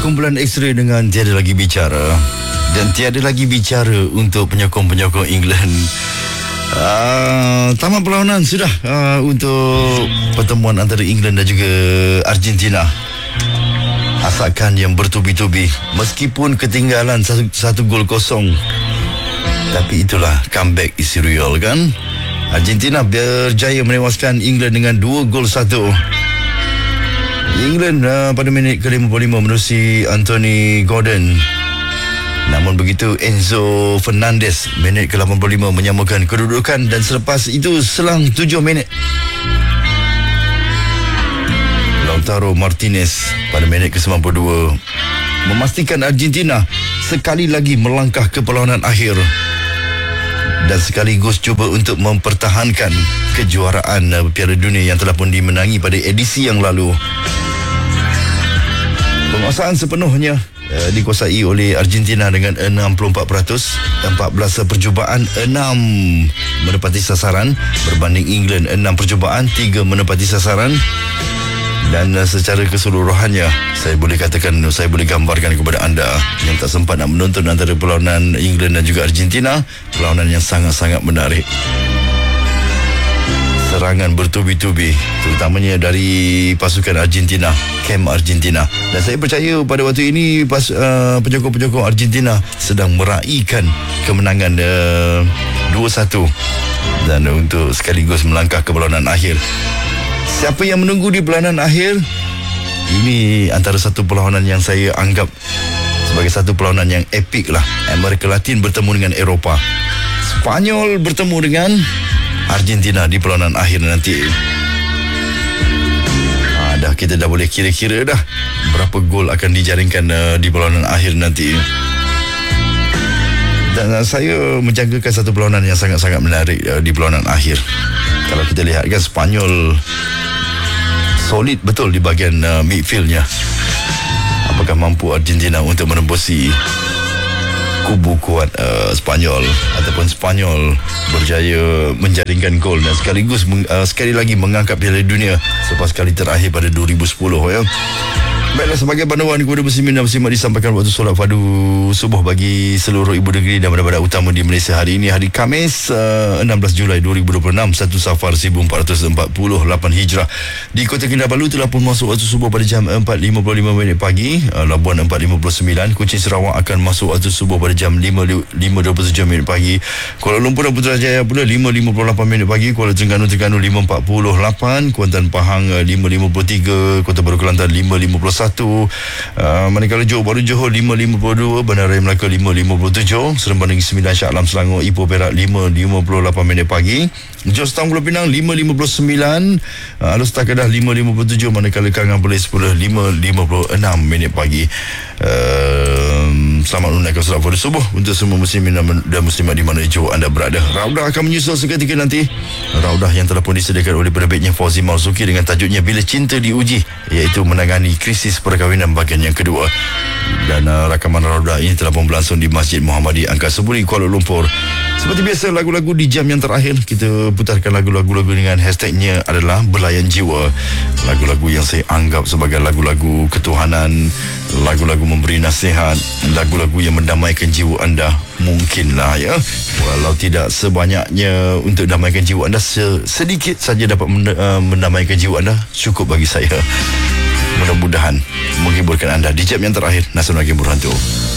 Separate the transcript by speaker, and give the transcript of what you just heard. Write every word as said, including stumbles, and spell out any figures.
Speaker 1: Kumpulan X-Ray dengan Tiada Lagi Bicara. Dan tiada lagi bicara untuk penyokong-penyokong England. Uh, tamat perlawanan sudah uh, untuk pertemuan antara England dan juga Argentina. Asakan yang bertubi-tubi meskipun ketinggalan satu, satu gol kosong. Tapi itulah comeback is real kan. Argentina berjaya menewaskan England dengan dua gol satu. England uh, pada minit ke lima puluh lima menerusi Anthony Gordon. Namun begitu Enzo Fernandez minit ke lapan puluh lima menyamakan kedudukan, dan selepas itu selang tujuh minit Lautaro Martinez pada minit ke sembilan puluh dua memastikan Argentina sekali lagi melangkah ke perlawanan akhir dan sekaligus cuba untuk mempertahankan kejuaraan uh, Piala Dunia yang telah pun dimenangi pada edisi yang lalu. Penguasaan sepenuhnya uh, dikuasai oleh Argentina dengan enam puluh empat peratus, empat belas percubaan, enam menepati sasaran, berbanding England enam percubaan, tiga menepati sasaran. Dan uh, secara keseluruhannya saya boleh katakan, saya boleh gambarkan kepada anda yang tak sempat nak menonton antara perlawanan England dan juga Argentina, perlawanan yang sangat-sangat menarik. Serangan bertubi-tubi terutamanya dari pasukan Argentina, kem Argentina. Dan saya percaya pada waktu ini pas, uh, penyokong-penyokong Argentina sedang meraihkan kemenangan uh, dua satu dan uh, untuk sekaligus melangkah ke perlawanan akhir. Siapa yang menunggu di perlawanan akhir? Ini antara satu perlawanan yang saya anggap sebagai satu perlawanan yang epik lah. Amerika Latin bertemu dengan Eropah, Spanyol bertemu dengan Argentina di perlawanan akhir nanti. Ha, dah kita dah boleh kira-kira dah berapa gol akan dijaringkan uh, di perlawanan akhir nanti. Dan uh, saya menjangkakan satu perlawanan yang sangat-sangat menarik uh, di perlawanan akhir. Kalau kita lihat kan, Spanyol solid betul di bahagian uh, midfieldnya. Apakah mampu Argentina untuk menembusi kubu kuat uh, Spanyol, ataupun Spanyol berjaya menjaringkan gol dan sekaligus meng, uh, sekali lagi mengangkat Piala Dunia selepas kali terakhir pada dua ribu sepuluh ya. Baiklah, sebagai panduan kepada muslimin dan muslimat disampaikan waktu solat fardu subuh bagi seluruh ibu negeri dan bandar-bandar utama di Malaysia hari ini, hari Khamis uh, enam belas Julai dua ribu dua puluh enam, satu Safar seribu empat ratus empat puluh lapan Hijrah. Di Kota Kinabalu telah pun masuk waktu subuh pada jam empat lima puluh lima minit pagi. uh, Labuan empat lima puluh sembilan, Kuching Sarawak akan masuk waktu subuh pada jam lima dua puluh tujuh minit pagi. Kuala Lumpur dan Putrajaya pula lima lima puluh lapan minit pagi. Kuala Terengganu Terengganu lima empat puluh lapan, Kuantan Pahang uh, lima lima puluh tiga, Kota Baru Kelantan lima lima puluh satu, uh, manakala Johor Bahru Johor lima lima puluh dua, Bandaraya Melaka lima lima puluh tujuh, Seremban Negeri Sembilan, Shah Alam Selangor, Ipoh Perak lima lima puluh lapan minit pagi. Jos Town Pulau Pinang lima lima puluh sembilan, uh, Alor-Setar Kedah lima lima puluh tujuh, manakala Kangan Perlis pula lima lima puluh enam minit pagi. uh, Selamat menunaikan solat fardu subuh untuk semua muslimin dan muslimat di mana jauh anda berada. Raudah akan menyusul seketika nanti. Raudah yang telah pun disediakan oleh penerbitnya Fauzi Marzuki dengan tajuknya Bila Cinta Diuji, iaitu menangani krisis perkahwinan bahagian yang kedua. Dan uh, rakaman Raudah ini telah pun berlangsung di Masjid Muhammadi Angkasa Puri, Kuala Lumpur. Seperti biasa, lagu-lagu di jam yang terakhir kita putarkan lagu-lagu dengan hashtagnya adalah Belayan Jiwa. Lagu-lagu yang saya anggap sebagai lagu-lagu ketuhanan, lagu-lagu memberi nasihat, lagu-lagu yang mendamaikan jiwa anda. Mungkinlah ya, walau tidak sebanyaknya untuk damaikan jiwa anda, sedikit saja dapat mendamaikan jiwa anda, cukup bagi saya. Mudah-mudahan menghiburkan anda di jam yang terakhir. Nasional Game Berhantu.